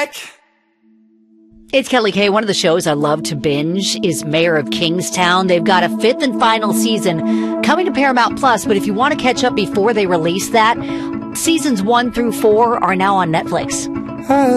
back. It's Kelly Kay. One of the shows I love to binge is Mayor of Kingstown. They've got a 5th and final season coming to Paramount Plus, but if you want to catch up before they release that, seasons 1 through 4 are now on Netflix.